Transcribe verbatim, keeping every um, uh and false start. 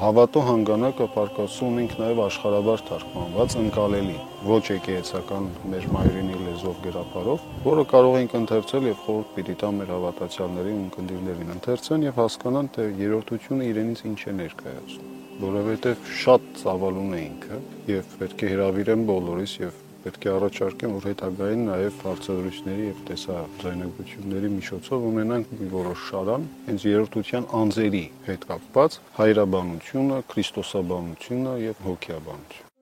Հավատո հանգանակը պարկասում ունենք նաև աշխարհաբար թարգմանված ընկալելի, ոչ եկեղեցական մեր մայրենի լեզվով գրապարով, որը կարող ենք ընթերցել եւ խորհուրդ պիտի տամ մեր հավատացյալներին ու ընկերներին ընթերցեն եւ հասկանան, թե երրորդությունը իրենից ինչ է ներկայացնում, որովհետեւ շատ ծավալուն է ինքը եւ պետք է հրավիրեմ բոլորիս եւ պետք է առաջարկեմ, որ հետագային նաև հարցազրույցների եւ տեսաձայնագրությունների միջոցով ունենանք մի որոշ շարան հենց երրորդության անձերի հետ կապված հայրաբանությունը, քրիստոսաբանությունը եւ հոգեաբանությունը։